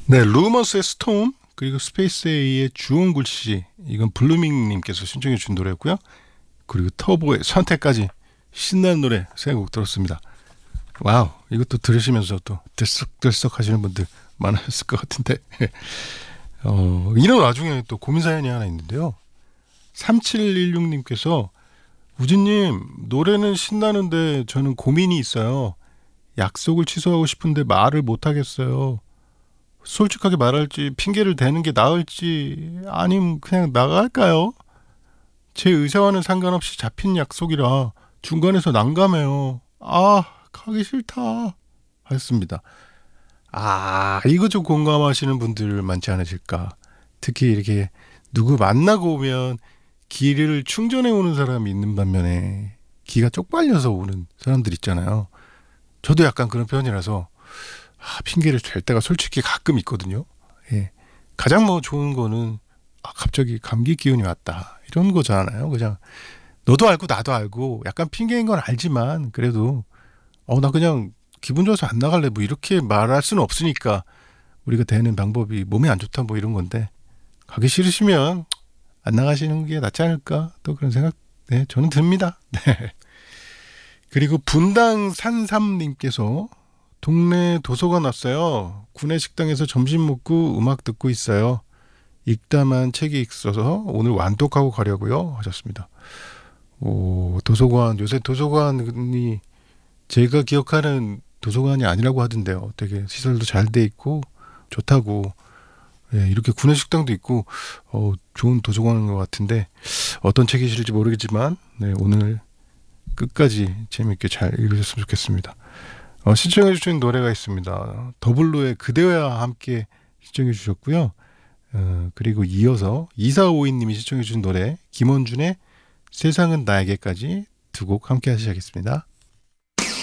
네, 루머스의 스톰 그리고 스페이스 A의 주홍 글씨 이건 블루밍님께서 신청해 주신 노래였고요. 그리고 터보의 선택까지 신나는 노래 세 곡 들었습니다. 와우, 이것도 들으시면서 또 들썩들썩 하시는 분들 많으셨을 것 같은데 이런 와중에 또 고민 사연이 하나 있는데요. 3716님께서 우진님 노래는 신나는데 저는 고민이 있어요. 약속을 취소하고 싶은데 말을 못하겠어요. 솔직하게 말할지 핑계를 대는 게 나을지 아님 그냥 나갈까요? 제 의사와는 상관없이 잡힌 약속이라 중간에서 난감해요. 아, 가기 싫다. 하였습니다. 아, 이거 좀 공감하시는 분들 많지 않으실까. 특히 이렇게 누구 만나고 오면 기를 충전해 오는 사람이 있는 반면에 기가 쪽팔려서 오는 사람들 있잖아요. 저도 약간 그런 편이라서 핑계를 댈 때가 솔직히 가끔 있거든요. 예. 가장 뭐 좋은 거는 갑자기 감기 기운이 왔다 이런 거잖아요. 그냥 너도 알고 나도 알고 약간 핑계인 건 알지만 그래도 나 그냥 기분 좋아서 안 나갈래 뭐 이렇게 말할 수는 없으니까 우리가 대는 방법이 몸에 안 좋다 뭐 이런 건데 가기 싫으시면 안 나가시는 게 낫지 않을까 또 그런 생각 네 저는 듭니다. 네. 그리고 분당 산삼님께서 동네 도서관 왔어요. 구내 식당에서 점심 먹고 음악 듣고 있어요. 읽다만 책이 있어서 오늘 완독하고 가려고요. 하셨습니다. 오, 도서관, 요새 도서관이 제가 기억하는 도서관이 아니라고 하던데요. 되게 시설도 잘 돼 있고 좋다고. 예, 이렇게 구내 식당도 있고 좋은 도서관인 것 같은데 어떤 책이실지 모르겠지만 네, 오늘 끝까지 재밌게 잘 읽으셨으면 좋겠습니다. 신청해 주신 노래가 있습니다. 더블로의 그대와 함께 신청해 주셨고요. 그리고 이어서 2452님이 신청해 주신 노래 김원준의 세상은 나에게까지 두 곡 함께 하시겠습니다.